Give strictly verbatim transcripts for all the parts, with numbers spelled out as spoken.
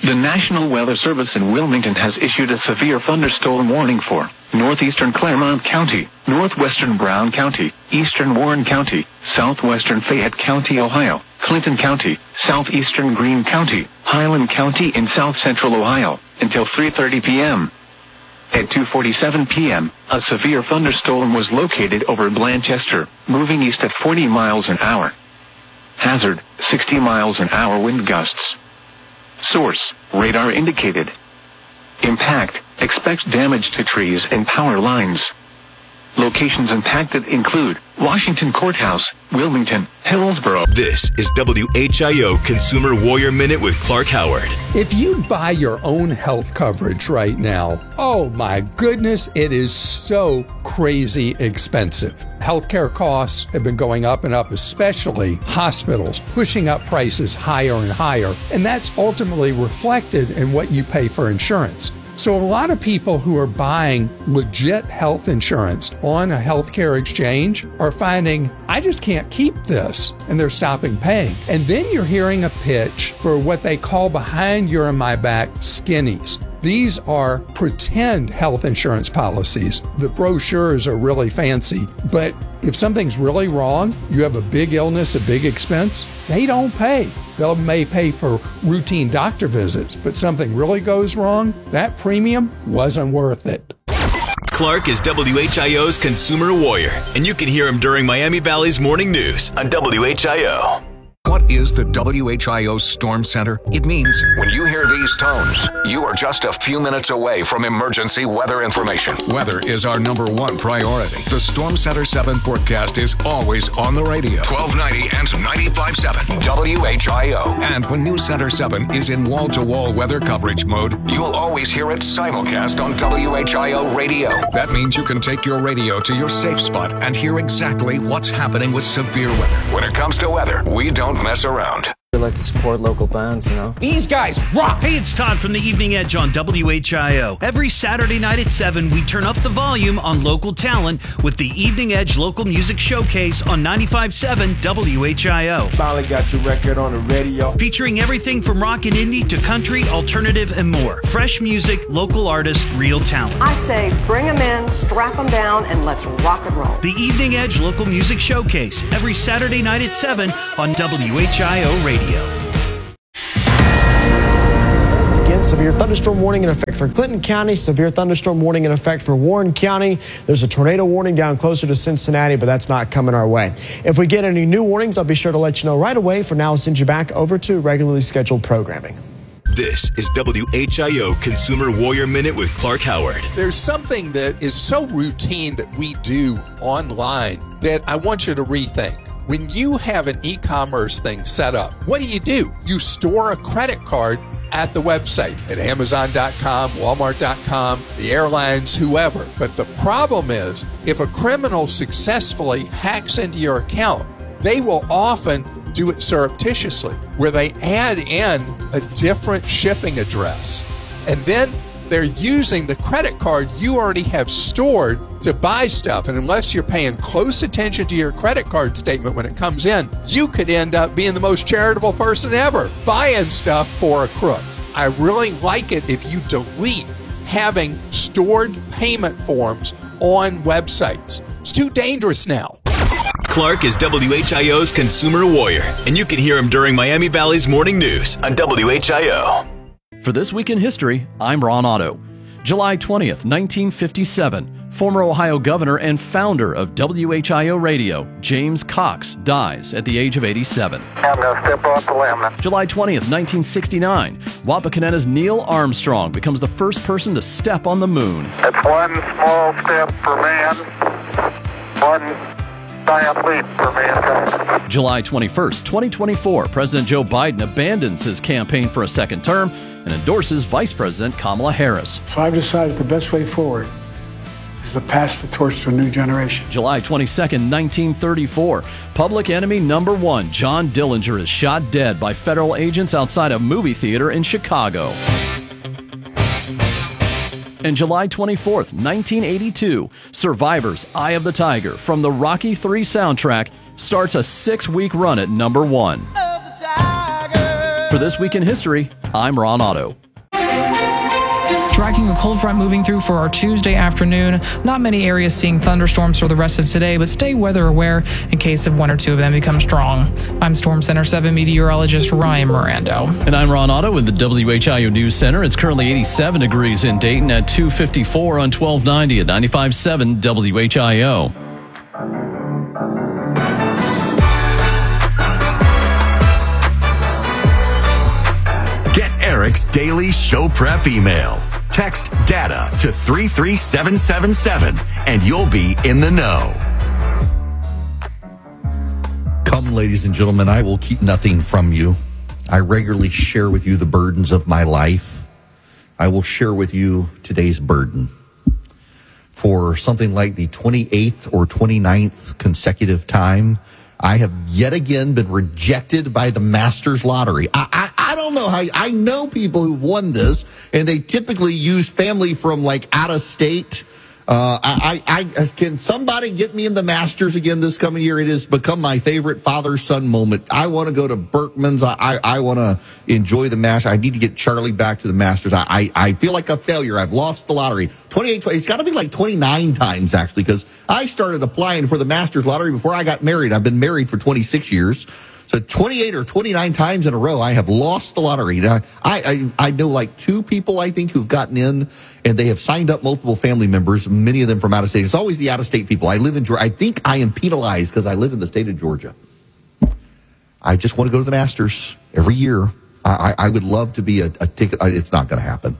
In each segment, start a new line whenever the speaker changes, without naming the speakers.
The National Weather Service in Wilmington has issued a severe thunderstorm warning for northeastern Claremont County, northwestern Brown County, eastern Warren County, southwestern Fayette County, Ohio, Clinton County, southeastern Greene County, Highland County, and south central Ohio until three thirty p.m. At two forty-seven p.m., a severe thunderstorm was located over Blanchester, moving east at forty miles an hour. Hazard, sixty miles an hour wind gusts. Source, radar indicated. Impact, expect damage to trees and power lines. Locations impacted include Washington Courthouse, Wilmington, Hillsborough.
This is W H I O Consumer Warrior Minute with Clark Howard.
If you buy your own health coverage right now, oh my goodness, it is so crazy expensive. Healthcare costs have been going up and up, especially hospitals, pushing up prices higher and higher. And that's ultimately reflected in what you pay for insurance. So a lot of people who are buying legit health insurance on a healthcare exchange are finding, I just can't keep this, and they're stopping paying. And then you're hearing a pitch for what they call behind your and my back skinnies. These are pretend health insurance policies. The brochures are really fancy, but if something's really wrong, you have a big illness, a big expense, they don't pay. They may pay for routine doctor visits, but something really goes wrong, that premium wasn't worth it.
Clark is W H I O's Consumer Warrior, and you can hear him during Miami Valley's Morning News on W H I O.
What is the W H I O Storm Center? It means when you hear these tones, you are just a few minutes away from emergency weather information. Weather is our number one priority. The Storm Center seven forecast is always on the radio. twelve ninety and ninety-five point seven W H I O. And when News Center seven is in wall-to-wall weather coverage mode, you'll always hear it simulcast on W H I O radio. That means you can take your radio to your safe spot and hear exactly what's happening with severe weather. When it comes to weather, we don't mess around.
We like to support local bands, you know.
These guys rock!
Hey, it's Todd from the Evening Edge on W H I O. Every Saturday night at seven, we turn up the volume on local talent with the Evening Edge Local Music Showcase on ninety-five point seven W H I O.
Finally got your record on the radio.
Featuring everything from rock and indie to country, alternative, and more. Fresh music, local artists, real talent.
I say bring them in, strap them down, and let's rock and roll.
The Evening Edge Local Music Showcase, every Saturday night at seven on W H I O Radio.
Again, severe thunderstorm warning in effect for Clinton County, severe thunderstorm warning in effect for Warren County. There's a tornado warning down closer to Cincinnati, but that's not coming our way. If we get any new warnings, I'll be sure to let you know right away. For now, I'll send you back over to regularly scheduled programming.
This is W H I O Consumer Warrior Minute with Clark Howard.
There's something that is so routine that we do online that I want you to rethink. When you have an e-commerce thing set up, what do you do? You store a credit card at the website, at Amazon dot com, Walmart dot com, the airlines, whoever. But the problem is, if a criminal successfully hacks into your account, they will often do it surreptitiously, where they add in a different shipping address. And then they're using the credit card you already have stored to buy stuff. And unless you're paying close attention to your credit card statement when it comes in, you could end up being the most charitable person ever, buying stuff for a crook. I really like it if you delete having stored payment forms on websites. It's too dangerous now.
Clark is W H I O's Consumer Warrior, and you can hear him during Miami Valley's Morning News on W H I O.
For This Week in History, I'm Ron Otto. July twentieth, nineteen fifty-seven, former Ohio governor and founder of W H I O Radio, James Cox, dies at the age of eighty-seven.
I'm going to step off the limb now.
July twentieth, nineteen sixty-nine, Wapakoneta's Neil Armstrong becomes the first person to step on the moon.
That's one small step for man, one giant leap for mankind.
July twenty-first, twenty twenty-four, President Joe Biden abandons his campaign for a second term and endorses Vice President Kamala Harris.
So I've decided the best way forward is to pass the torch to a new generation.
July twenty-second, nineteen thirty-four, public enemy number one, John Dillinger, is shot dead by federal agents outside a movie theater in Chicago. And July twenty-fourth, nineteen eighty-two, Survivor's Eye of the Tiger from the Rocky three soundtrack starts a six-week run at number one. For For This Week in History, I'm Ron Otto.
Tracking a cold front moving through for our Tuesday afternoon. Not many areas seeing thunderstorms for the rest of today, but stay weather aware in case of one or two of them become strong. I'm Storm Center seven meteorologist Ryan Mirando.
And I'm Ron Otto in the W H I O News Center. It's currently eighty-seven degrees in Dayton at two fifty-four on twelve ninety at ninety-five point seven W H I O.
Get Eric's daily show prep email. Text data to three three seven seven seven and you'll be in the know.
Come, ladies and gentlemen, I will keep nothing from you. I regularly share with you the burdens of my life. I will share with you today's burden. For something like the twenty-eighth or twenty-ninth consecutive time, I have yet again been rejected by the Masters Lottery. I, I, I don't know how, I know people who've won this, and they typically use family from like out of state. Uh, I, I, I, can somebody get me in the Masters again this coming year? It has become my favorite father-son moment. I want to go to Berkman's. I, I, I want to enjoy the Masters. I need to get Charlie back to the Masters. I, I, I feel like a failure. I've lost the lottery. twenty-eight, twenty, it's got to be like twenty-nine times, actually, because I started applying for the Masters Lottery before I got married. I've been married for twenty-six years. So twenty-eight or twenty-nine times in a row, I have lost the lottery. Now, I, I, I know like two people, I think, who've gotten in, and they have signed up multiple family members, many of them from out of state. It's always the out-of-state people. I live in Georgia. I think I am penalized because I live in the state of Georgia. I just want to go to the Masters every year. I, I, I would love to be a, a ticket. It's not going to happen.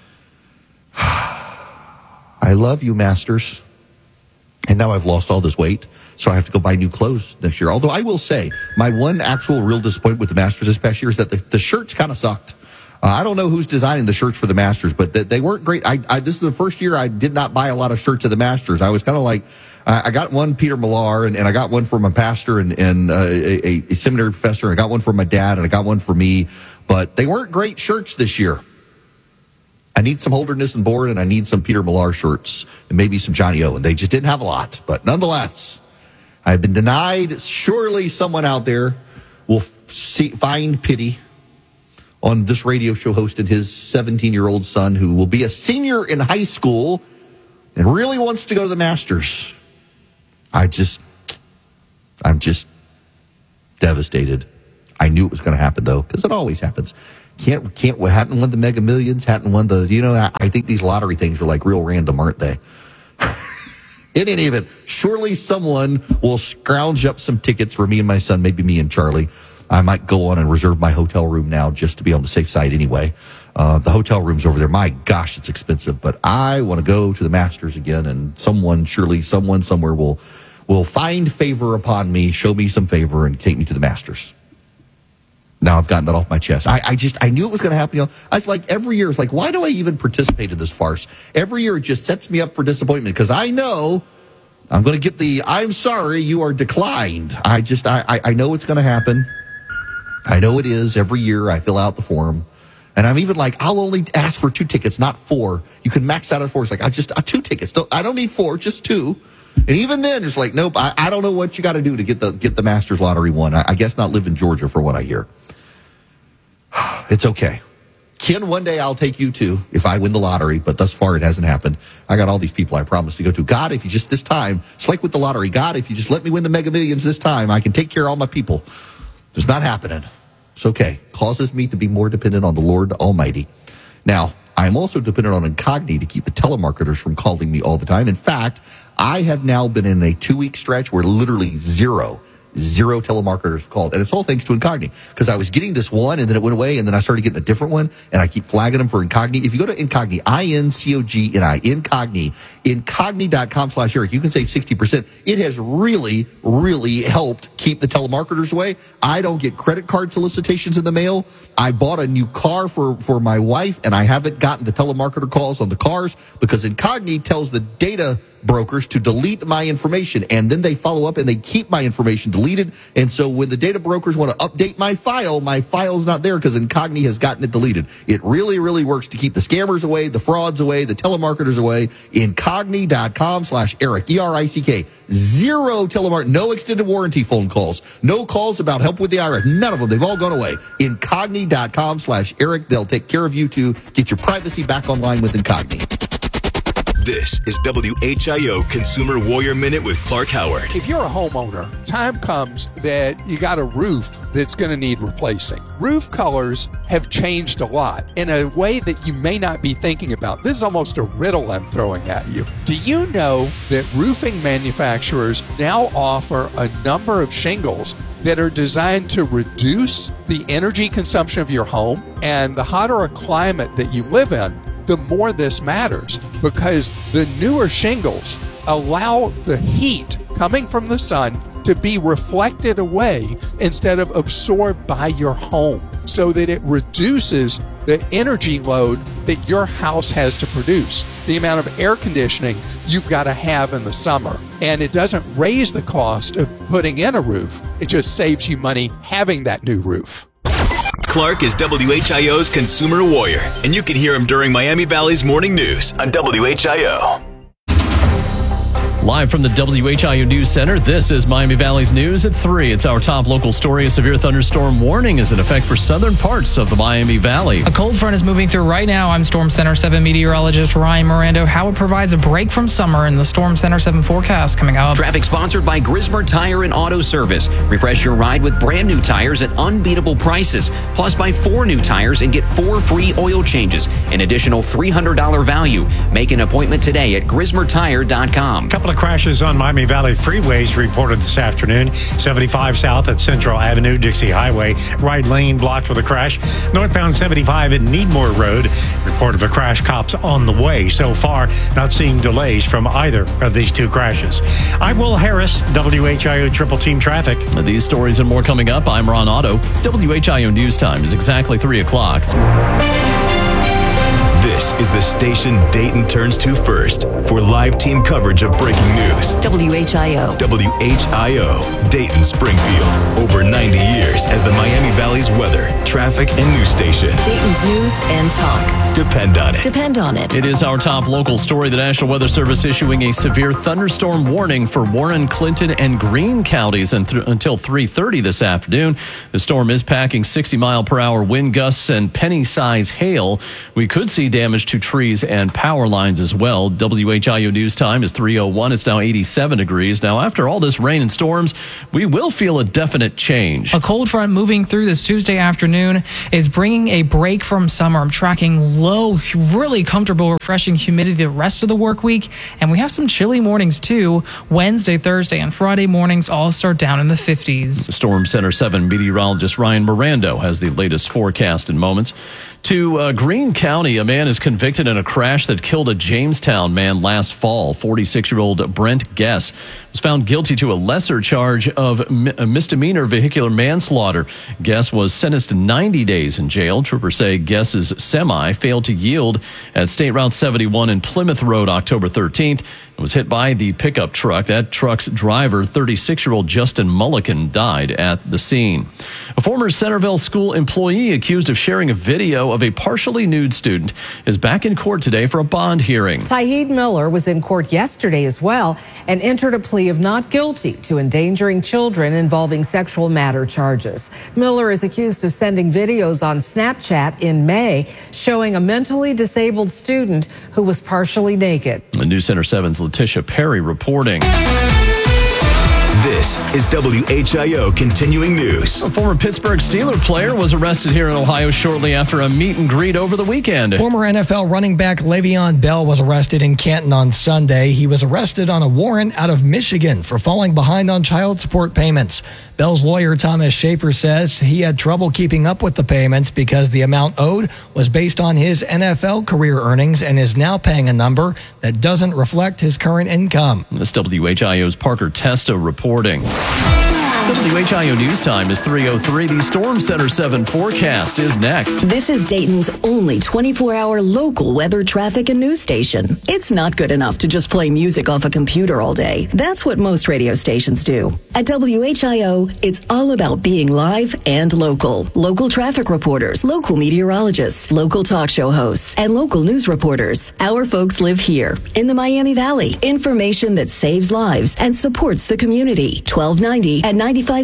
I love you, Masters. And now I've lost all this weight, so I have to go buy new clothes next year. Although I will say, my one actual real disappointment with the Masters this past year is that the, the shirts kind of sucked. Uh, I don't know who's designing the shirts for the Masters, but they, they weren't great. I, I, this is the first year I did not buy a lot of shirts at the Masters. I was kind of like, uh, I got one Peter Millar, and, and I got one for my pastor and, and uh, a, a seminary professor. I got one for my dad, and I got one for me. But they weren't great shirts this year. I need some Holderness and Bourne, and I need some Peter Millar shirts, and maybe some Johnny O. And they just didn't have a lot. But nonetheless, I've been denied. Surely someone out there will see, find pity on this radio show host and his seventeen-year-old son who will be a senior in high school and really wants to go to the Masters. I just, I'm just devastated. I knew it was going to happen, though, because it always happens. Can't, can't, hadn't won the Mega Millions, hadn't won the, you know, I, I think these lottery things are like real random, aren't they? In any event, surely someone will scrounge up some tickets for me and my son, maybe me and Charlie. I might go on and reserve my hotel room now just to be on the safe side anyway. Uh, the hotel room's over there. My gosh, it's expensive, but I want to go to the Masters again, and someone, surely someone somewhere will, will find favor upon me, show me some favor, and take me to the Masters. Now I've gotten that off my chest. I, I just, I knew it was going to happen. You know, I was like, every year, it's like, why do I even participate in this farce? Every year it just sets me up for disappointment because I know I'm going to get the, I'm sorry, you are declined. I just, I, I, I know it's going to happen. I know it is. Every year I fill out the form. And I'm even like, I'll only ask for two tickets, not four. You can max out at four. It's like, I just, uh, two tickets. Don't, I don't need four, just two. And even then, it's like, nope, I, I don't know what you got to do to get the get the Masters Lottery one. I, I guess not live in Georgia for what I hear. It's okay. Ken, one day I'll take you too if I win the lottery, but thus far it hasn't happened. I got all these people I promised to go to. God, if you just this time, it's like with the lottery. God, if you just let me win the Mega Millions this time, I can take care of all my people. It's not happening. It's okay. Causes me to be more dependent on the Lord Almighty. Now, I'm also dependent on Incogni to keep the telemarketers from calling me all the time. In fact, I have now been in a two-week stretch where literally zero Zero telemarketers called. And it's all thanks to Incogni. Because I was getting this one, and then it went away, and then I started getting a different one, and I keep flagging them for Incogni. If you go to Incogni, I N C O G N I, Incogni, incogni.com slash Eric, you can save sixty percent. It has really, really helped keep the telemarketers away. I don't get credit card solicitations in the mail. I bought a new car for, for my wife, and I haven't gotten the telemarketer calls on the cars because Incogni tells the data brokers to delete my information, and then they follow up and they keep my information deleted. And so when the data brokers want to update my file, my file's not there because Incogni has gotten it deleted. It really, really works to keep the scammers away, the frauds away, the telemarketers away. Incogni.com slash Eric, E R I C K. Zero telemark, no extended warranty phone calls. calls. No calls about help with the I R S. None of them. They've all gone away. Incogni.com slash Eric. They'll take care of you to get your privacy back online with Incogni.
This is W H I O Consumer Warrior Minute with Clark Howard.
If you're a homeowner, time comes that you got a roof that's going to need replacing. Roof colors have changed a lot in a way that you may not be thinking about. This is almost a riddle I'm throwing at you. Do you know that roofing manufacturers now offer a number of shingles that are designed to reduce the energy consumption of your home? And the hotter a climate that you live in, the more this matters, because the newer shingles allow the heat coming from the sun to be reflected away instead of absorbed by your home, so that it reduces the energy load that your house has to produce, the amount of air conditioning you've got to have in the summer. And it doesn't raise the cost of putting in a roof. It just saves you money having that new roof.
Clark is W H I O's Consumer Warrior, and you can hear him during Miami Valley's Morning News on W H I O.
Live from the W H I O News Center, this is Miami Valley's News at three. It's our top local story. A severe thunderstorm warning is in effect for southern parts of the Miami Valley.
A cold front is moving through right now. I'm Storm Center seven meteorologist Ryan Miranda. How it provides a break from summer in the Storm Center seven forecast coming up.
Traffic sponsored by Grismer Tire and Auto Service. Refresh your ride with brand new tires at unbeatable prices. Plus, buy four new tires and get four free oil changes. An additional three hundred dollars value. Make an appointment today at grismer tire dot com.
Couple of crashes on Miami Valley freeways reported this afternoon. seventy-five south at Central Avenue, Dixie Highway. Right lane blocked with a crash. Northbound seventy-five at Needmore Road. Report of a crash, cops on the way. So far, not seeing delays from either of these two crashes. I'm Will Harris, W H I O Triple Team Traffic.
These stories and more coming up. I'm Ron Otto. W H I O News Time is exactly three o'clock.
This is the station Dayton turns to first for live team coverage of breaking news.
W H I O.
W H I O, Dayton Springfield. Over ninety years as the Miami Valley's weather, traffic, and news station.
Dayton's news and talk.
Depend on it.
Depend on it.
It is our top local story. The National Weather Service issuing a severe thunderstorm warning for Warren, Clinton, and Greene counties and th- until three thirty this afternoon. The storm is packing sixty mile per hour wind gusts and penny-size hail. We could see damage to trees and power lines as well. W H I O News Time is three oh one. It's now eighty-seven degrees. Now, after all this rain and storms, we will feel a definite change.
A cold front moving through this Tuesday afternoon is bringing a break from summer. I'm tracking low, really comfortable, refreshing humidity the rest of the work week. And we have some chilly mornings too. Wednesday, Thursday, and Friday mornings all start down in the fifties.
Storm Center seven meteorologist Ryan Miranda has the latest forecast in moments. To uh, Greene County, a man is convicted in a crash that killed a Jamestown man last fall. forty-six-year-old Brent Guess was found guilty to a lesser charge of mi- a misdemeanor vehicular manslaughter. Guess was sentenced to ninety days in jail. Troopers say Guess's semi failed to yield at State Route seventy-one and Plymouth Road October thirteenth. It was hit by the pickup truck. That truck's driver, thirty-six-year-old Justin Mulliken, died at the scene. A former Centerville school employee accused of sharing a video of a partially nude student is back in court today for a bond hearing.
Taheed Miller was in court yesterday as well and entered a plea of not guilty to endangering children involving sexual matter charges. Miller is accused of sending videos on Snapchat in May showing a mentally disabled student who was partially naked.
The News Center seven's Letitia Perry reporting.
This is W H I O Continuing News.
A former Pittsburgh Steelers player was arrested here in Ohio shortly after a meet and greet over the weekend.
Former N F L running back Le'Veon Bell was arrested in Canton on Sunday. He was arrested on a warrant out of Michigan for falling behind on child support payments. Bell's lawyer, Thomas Schaefer, says he had trouble keeping up with the payments because the amount owed was based on his N F L career earnings and is now paying a number that doesn't reflect his current income.
This W H I O's Parker Testa reporting. W H I O News Time is three oh three. The Storm Center seven forecast is next.
This is Dayton's only twenty-four hour local weather, traffic, and news station. It's not good enough to just play music off a computer all day. That's what most radio stations do. At W H I O, it's all about being live and local. Local traffic reporters, local meteorologists, local talk show hosts, and local news reporters. Our folks live here in the Miami Valley. Information that saves lives and supports the community. twelve ninety at ninety-five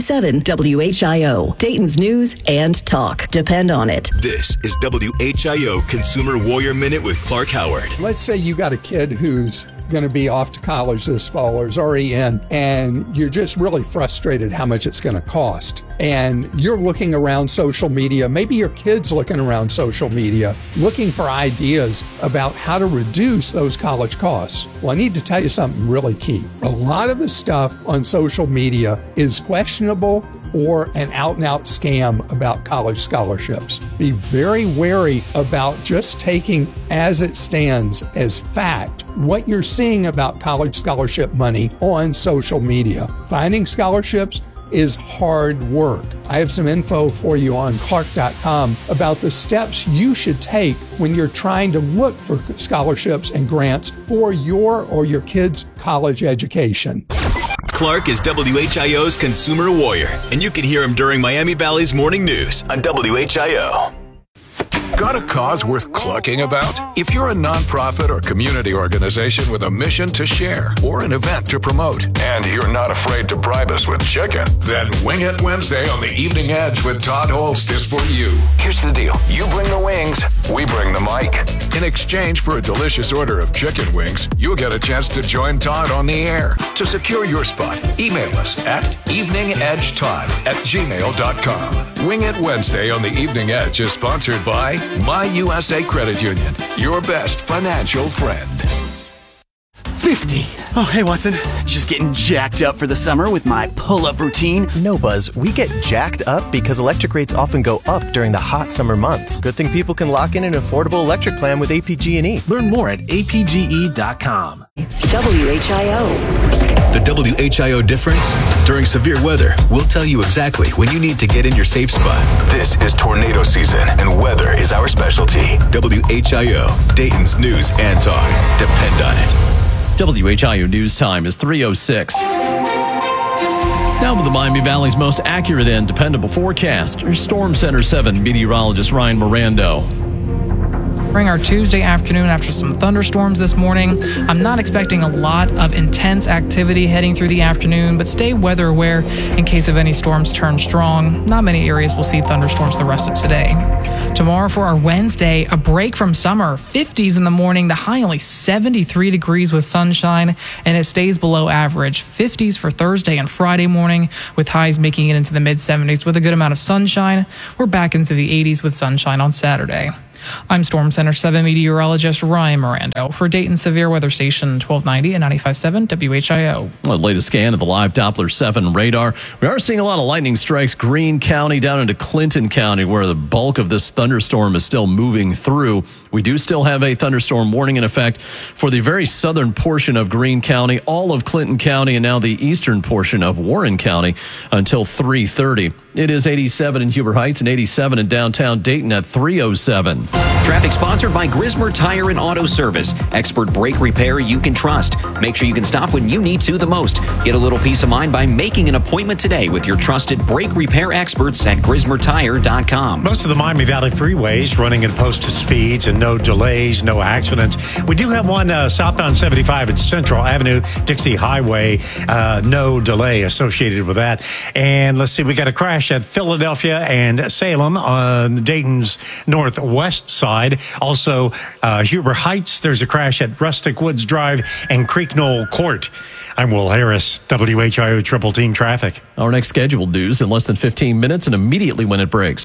seven W H I O. Dayton's news and talk. Depend on it.
This is W H I O Consumer Warrior Minute with Clark Howard.
Let's say you got a kid who's going to be off to college this fall or is already in, and you're just really frustrated how much it's going to cost. And you're looking around social media, maybe your kid's looking around social media, looking for ideas about how to reduce those college costs. Well, I need to tell you something really key. A lot of the stuff on social media is questionable or an out-and-out scam about college scholarships. Be very wary about just taking as it stands as fact what you're seeing about college scholarship money on social media. Finding scholarships is hard work. I have some info for you on Clark dot com about the steps you should take when you're trying to look for scholarships and grants for your or your kid's college education.
Clark is W H I O's Consumer Warrior, and you can hear him during Miami Valley's Morning News on W H I O.
Got a cause worth clucking about? If you're a nonprofit or community organization with a mission to share or an event to promote, and you're not afraid to bribe us with chicken, then Wing It Wednesday on the Evening Edge with Todd Holst is for you. Here's the deal. You bring the wings, we bring the mic. In exchange for a delicious order of chicken wings, you'll get a chance to join Todd on the air. To secure your spot, email us at eveningedgetodd at gmail dot com. Wing It Wednesday on the Evening Edge is sponsored by My U S A Credit Union, your best financial friend.
fifty. Oh, hey, Watson. Just getting jacked up for the summer with my pull-up routine.
No, Buzz. We get jacked up because electric rates often go up during the hot summer months. Good thing people can lock in an affordable electric plan with A P G and E.
Learn more at A P G E dot com.
W H I O.
The W H I O difference? During severe weather, we'll tell you exactly when you need to get in your safe spot. This is tornado season, and weather is our specialty. W H I O, Dayton's news and talk. Depend on it.
W H I O News Time is three oh six. Now with the Miami Valley's most accurate and dependable forecast, your Storm Center seven meteorologist Ryan Mirando.
During our Tuesday afternoon after some thunderstorms this morning, I'm not expecting a lot of intense activity heading through the afternoon, but stay weather aware in case of any storms turn strong. Not many areas will see thunderstorms the rest of today. Tomorrow for our Wednesday, a break from summer, fifties in the morning, the high only seventy-three degrees with sunshine, and it stays below average. fifties for Thursday and Friday morning, with highs making it into the mid seventies with a good amount of sunshine. We're back into the eighties with sunshine on Saturday. I'm Storm Center seven meteorologist Ryan Mirando for Dayton Severe Weather Station twelve ninety and ninety-five point seven W H I O.
The latest scan of the live Doppler seven radar. We are seeing a lot of lightning strikes Greene County down into Clinton County, where the bulk of this thunderstorm is still moving through. We do still have a thunderstorm warning in effect for the very southern portion of Greene County, all of Clinton County, and now the eastern portion of Warren County until three thirty. It is eighty-seven in Huber Heights and eighty-seven in downtown Dayton at three oh seven.
Traffic sponsored by Grismer Tire and Auto Service. Expert brake repair you can trust. Make sure you can stop when you need to the most. Get a little peace of mind by making an appointment today with your trusted brake repair experts at Grismer Tire dot com.
Most of the Miami Valley freeways running at posted speeds and no delays, no accidents. We do have one uh, southbound seventy-five at Central Avenue, Dixie Highway. Uh, no delay associated with that. And let's see, we got a crash at Philadelphia and Salem on Dayton's northwest side. Also, uh, Huber Heights, there's a crash at Rustic Woods Drive and Creek Knoll Court. I'm Will Harris, W H I O Triple Team Traffic.
Our next scheduled news in less than fifteen minutes and immediately when it breaks.